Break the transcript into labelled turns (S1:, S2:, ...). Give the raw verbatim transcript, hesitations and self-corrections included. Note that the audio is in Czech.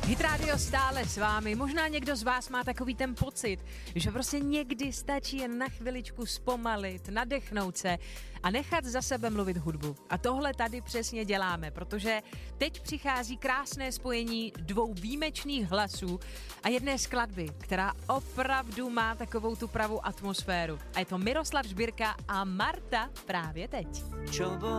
S1: Hit Radio stále s vámi. Možná někdo z vás má takový ten pocit, že prostě někdy stačí jen na chviličku zpomalit, nadechnout se a nechat za sebe mluvit hudbu. A tohle tady přesně děláme, protože teď přichází krásné spojení dvou výjimečných hlasů a jedné skladby, která opravdu má takovou tu pravou atmosféru. A je to Miroslav Žbírka a Marta právě teď.
S2: Čo